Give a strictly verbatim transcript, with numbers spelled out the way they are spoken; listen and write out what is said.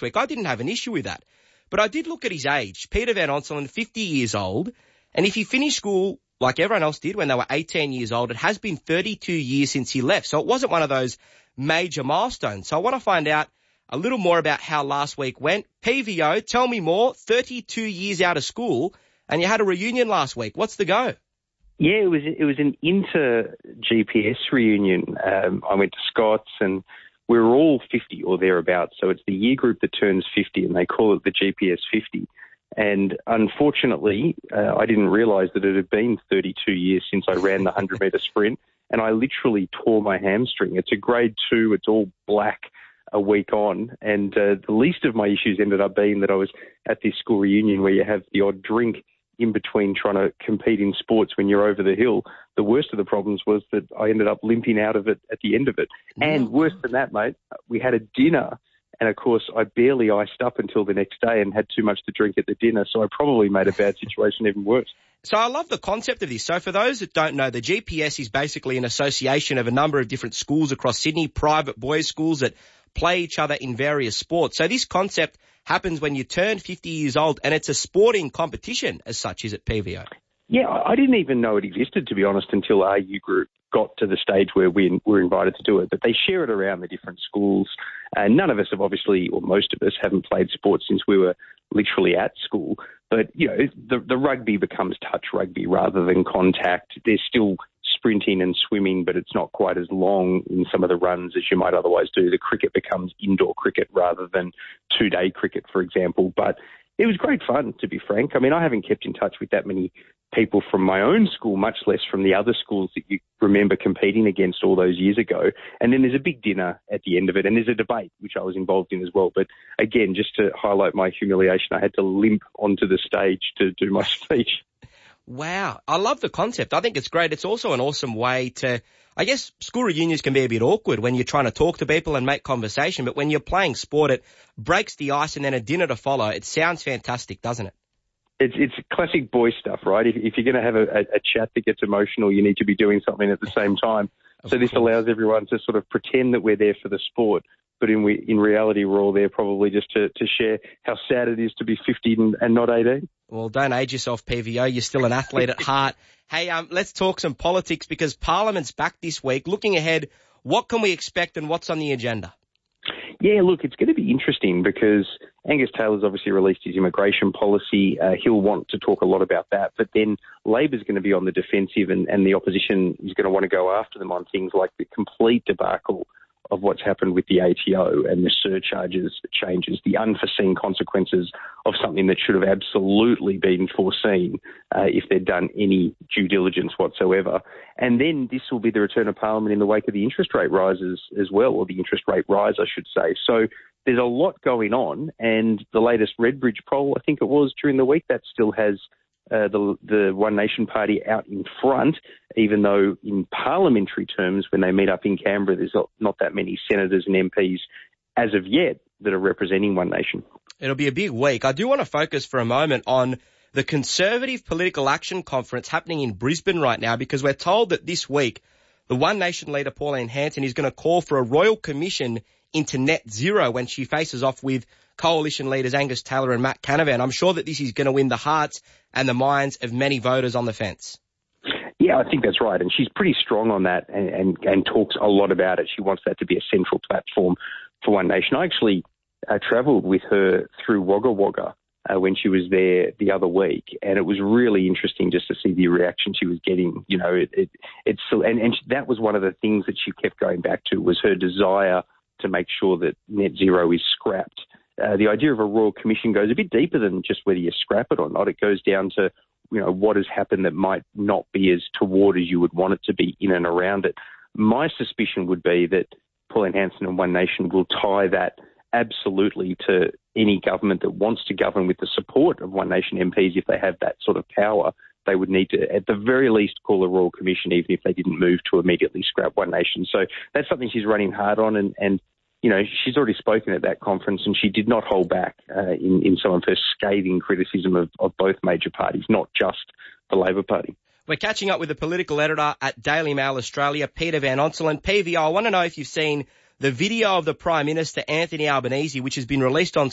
week. I didn't have an issue with that. But I did look at his age. Peter Van Onselen, fifty years old. And if he finished school like everyone else did when they were eighteen years old, it has been thirty-two years since he left. So it wasn't one of those major milestones. So I want to find out a little more about how last week went. P V O, tell me more. thirty-two years out of school, and you had a reunion last week. What's the go? Yeah, it was it was an inter-G P S reunion. Um, I went to Scott's, and we were all fifty or thereabouts. So it's the year group that turns fifty, and they call it the G P S fifty. And unfortunately, uh, I didn't realise that it had been thirty-two years since I ran the one hundred metre sprint, and I literally tore my hamstring. It's a grade two. It's all black a week on, and uh, the least of my issues ended up being that I was at this school reunion where you have the odd drink in between trying to compete in sports when you're over the hill. The worst of the problems was that I ended up limping out of it at the end of it. And worse than that, mate, we had a dinner, and of course I barely iced up until the next day and had too much to drink at the dinner, so I probably made a bad situation even worse. So I love the concept of this. So for those that don't know, the G P S is basically an association of a number of different schools across Sydney, private boys' schools that play each other in various sports. So this concept happens when you turn fifty years old, and it's a sporting competition as such, is it, P V O? Yeah, I didn't even know it existed, to be honest, until our U group got to the stage where we were invited to do it. But they share it around the different schools. And none of us have obviously, or most of us, haven't played sports since we were literally at school. But, you know, the, the rugby becomes touch rugby rather than contact. There's still sprinting and swimming, but it's not quite as long in some of the runs as you might otherwise do. The cricket becomes indoor cricket rather than two-day cricket, for example. But it was great fun, to be frank. I mean, I haven't kept in touch with that many people from my own school, much less from the other schools that you remember competing against all those years ago. And then there's a big dinner at the end of it, and there's a debate, which I was involved in as well. But again, just to highlight my humiliation, I had to limp onto the stage to do my speech. Wow. I love the concept. I think it's great. It's also an awesome way to, I guess school reunions can be a bit awkward when you're trying to talk to people and make conversation, but when you're playing sport, it breaks the ice and then a dinner to follow. It sounds fantastic, doesn't it? It's it's classic boy stuff, right? If, if you're going to have a, a, a chat that gets emotional, you need to be doing something at the same time. So this allows everyone to sort of pretend that we're there for the sport, but in we, in reality, we're all there probably just to, to share how sad it is to be fifty and, and not eighteen. Well, don't age yourself, P V O. You're still an athlete at heart. Hey, um, let's talk some politics because Parliament's back this week. Looking ahead, what can we expect and what's on the agenda? Yeah, look, it's going to be interesting because Angus Taylor's obviously released his immigration policy. Uh, he'll want to talk a lot about that, but then Labor's going to be on the defensive and, and the opposition is going to want to go after them on things like the complete debacle of what's happened with the A T O and the surcharges changes, the unforeseen consequences of something that should have absolutely been foreseen uh, if they'd done any due diligence whatsoever. And then this will be the return of Parliament in the wake of the interest rate rises as well, or the interest rate rise, I should say. So there's a lot going on, and the latest Redbridge poll, I think it was during the week, that still has Uh, the the One Nation Party out in front, even though in parliamentary terms, when they meet up in Canberra, there's not, not that many senators and M Ps as of yet that are representing One Nation. It'll be a big week. I do want to focus for a moment on the Conservative Political Action Conference happening in Brisbane right now, because we're told that this week the One Nation leader, Pauline Hanson, is going to call for a royal commission into net zero when she faces off with coalition leaders Angus Taylor and Matt Canavan. I'm sure that this is going to win the hearts and the minds of many voters on the fence. Yeah, I think that's right. And she's pretty strong on that and, and, and talks a lot about it. She wants that to be a central platform for One Nation. I actually uh, travelled with her through Wagga Wagga uh, when she was there the other week, and it was really interesting just to see the reaction she was getting. You know, it, it, it's and, and that was one of the things that she kept going back to, was her desire to make sure that net zero is scrapped. Uh, the idea of a royal commission goes a bit deeper than just whether you scrap it or not. It goes down to, you know, what has happened that might not be as toward as you would want it to be in and around it. My suspicion would be that Pauline Hanson and One Nation will tie that absolutely to any government that wants to govern with the support of One Nation M Ps. If they have that sort of power, they would need to, at the very least, call a royal commission, even if they didn't move to immediately scrap One Nation. So that's something she's running hard on, and, and you know, she's already spoken at that conference, and she did not hold back uh, in, in some of her scathing criticism of, of both major parties, not just the Labor Party. We're catching up with the political editor at Daily Mail Australia, Peter Van Onselen. P V O, I want to know if you've seen the video of the Prime Minister, Anthony Albanese, which has been released on